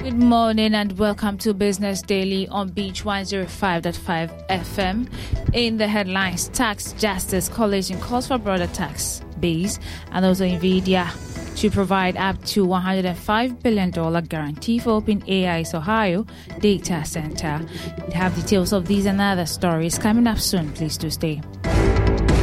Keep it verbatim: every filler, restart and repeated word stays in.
Good morning and welcome to Business Daily on Beach one oh five point five F M. In the headlines, Tax Justice Coalition calls for broader tax base, and also NVIDIA to provide up to one hundred five billion dollars guarantee for OpenAI's Ohio data center. We have details of these and other stories coming up soon. Please do stay.